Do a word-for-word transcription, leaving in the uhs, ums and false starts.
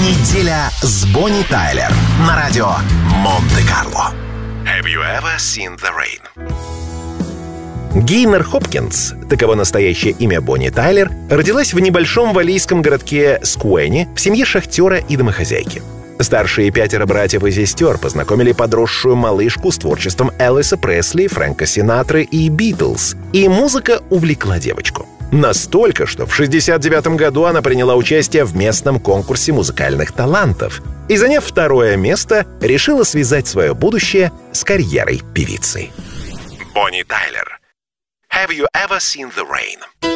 Неделя с Бонни Тайлер на радио Монте-Карло. Have you ever seen the rain? Гейнер Хопкинс, таково настоящее имя Бонни Тайлер, родилась в небольшом валлийском городке Скуэни в семье шахтера и домохозяйки. Старшие пятеро братьев и сестер познакомили подросшую малышку с творчеством Элвиса Пресли, Фрэнка Синатры и Битлз, и музыка увлекла девочку. Настолько, что в шестьдесят девятом году она приняла участие в местном конкурсе музыкальных талантов и, заняв второе место, решила связать свое будущее с карьерой певицы. Бонни Тайлер. Have you ever seen the rain?